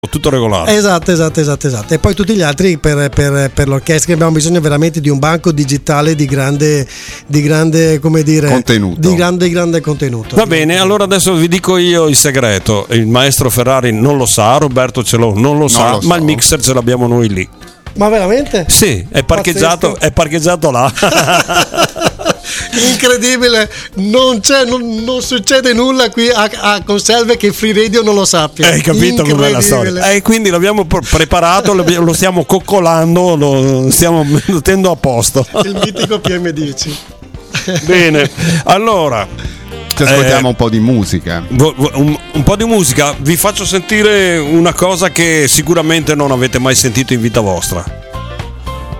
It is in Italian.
tutto regolare. Esatto. E poi tutti gli altri per l'orchestra abbiamo bisogno veramente di un banco digitale di grande come dire, contenuto. Di grande contenuto. Va bene, allora adesso vi dico io il segreto. Il maestro Ferrari non lo sa, Roberto non lo sa, ma il mixer ce l'abbiamo noi lì. Ma veramente? Sì, è parcheggiato là. Incredibile, non succede nulla qui a Conselve che Free Radio non lo sappia. Hai capito com'è la storia? E quindi l'abbiamo preparato, lo stiamo coccolando, lo stiamo mettendo a posto. Il mitico PM10. Bene, allora ci ascoltiamo un po' di musica. Un po' di musica. Vi faccio sentire una cosa che sicuramente non avete mai sentito in vita vostra.